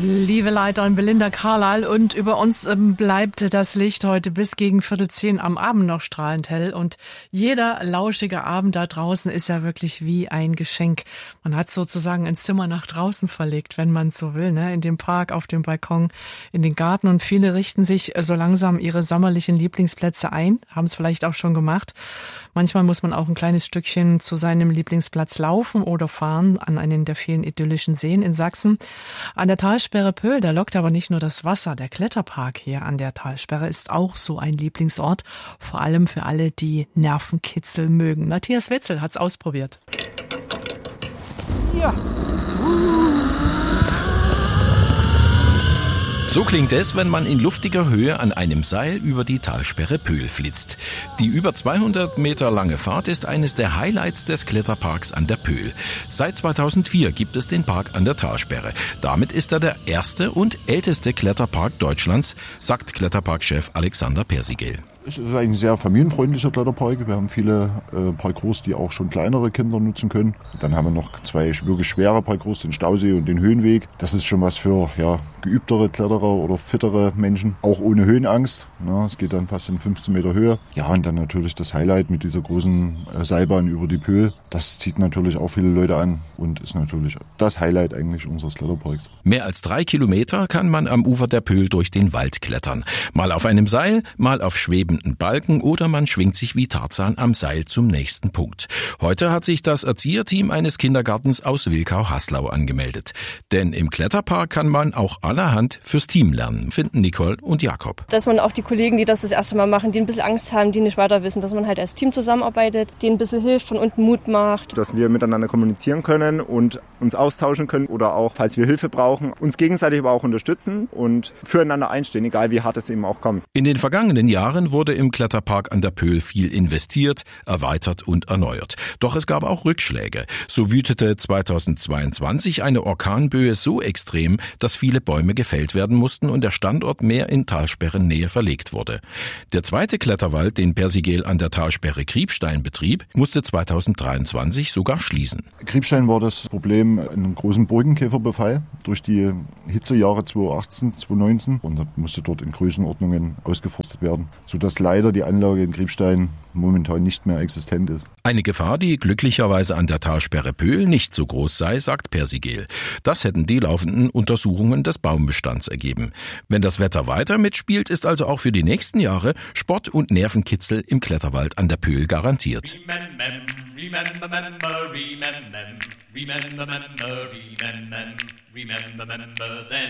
Liebe Leiterin Belinda Carlyle, und über uns bleibt das Licht heute bis gegen 9:45 am Abend noch strahlend hell, und jeder lauschige Abend da draußen ist ja wirklich wie ein Geschenk. Man hat sozusagen ein Zimmer nach draußen verlegt, wenn man so will, ne? In dem Park, auf dem Balkon, in den Garten, und viele richten sich so langsam ihre sommerlichen Lieblingsplätze ein, haben es vielleicht auch schon gemacht. Manchmal muss man auch ein kleines Stückchen zu seinem Lieblingsplatz laufen oder fahren an einen der vielen idyllischen Seen in Sachsen. An der Talsperre Pöhl, da lockt aber nicht nur das Wasser. Der Kletterpark hier an der Talsperre ist auch so ein Lieblingsort, vor allem für alle, die Nervenkitzel mögen. Matthias Wetzel hat's ausprobiert. Ja. So klingt es, wenn man in luftiger Höhe an einem Seil über die Talsperre Pöhl flitzt. Die über 200 Meter lange Fahrt ist eines der Highlights des Kletterparks an der Pöhl. Seit 2004 gibt es den Park an der Talsperre. Damit ist er der erste und älteste Kletterpark Deutschlands, sagt Kletterparkchef Alexander Persigel. Es ist ein sehr familienfreundlicher Kletterpark. Wir haben viele Parcours, die auch schon kleinere Kinder nutzen können. Dann haben wir noch 2 wirklich schwere Parcours, den Stausee und den Höhenweg. Das ist schon was für geübtere Kletterer oder fittere Menschen, auch ohne Höhenangst. Es geht dann fast in 15 Meter Höhe. Ja, und dann natürlich das Highlight mit dieser großen Seilbahn über die Pöhl. Das zieht natürlich auch viele Leute an und ist natürlich das Highlight eigentlich unseres Kletterparks. Mehr als 3 Kilometer kann man am Ufer der Pöhl durch den Wald klettern. Mal auf einem Seil, mal auf schwebenden Balken, oder man schwingt sich wie Tarzan am Seil zum nächsten Punkt. Heute hat sich das Erzieherteam eines Kindergartens aus Wilkau-Haslau angemeldet. Denn im Kletterpark kann man auch allerhand fürs Team lernen, finden Nicole und Jakob. Dass man auch die Kollegen, die das erste Mal machen, die ein bisschen Angst haben, die nicht weiter wissen, dass man halt als Team zusammenarbeitet, denen ein bisschen hilft, von unten Mut macht. Dass wir miteinander kommunizieren können und uns austauschen können oder auch, falls wir Hilfe brauchen, uns gegenseitig aber auch unterstützen und füreinander einstehen, egal wie hart es eben auch kommt. In den vergangenen Jahren wurde im Kletterpark an der Pöhl viel investiert, erweitert und erneuert. Doch es gab auch Rückschläge. So wütete 2022 eine Orkanböe so extrem, dass viele Bäume gefällt werden mussten und der Standort mehr in Talsperrennähe verlegt wurde. Der zweite Kletterwald, den Persigel an der Talsperre Kriebstein betrieb, musste 2023 sogar schließen. Kriebstein war das Problem einen großen Borkenkäferbefall durch die Hitzejahre 2018, 2019, und da musste dort in Größenordnungen ausgeforstet werden, sodass leider die Anlage in Kriebstein momentan nicht mehr existent ist. Eine Gefahr, die glücklicherweise an der Talsperre Pöhl nicht so groß sei, sagt Persigel. Das hätten die laufenden Untersuchungen des Baumbestands ergeben. Wenn das Wetter weiter mitspielt, ist also auch für die nächsten Jahre Sport und Nervenkitzel im Kletterwald an der Pöhl garantiert. Remember then.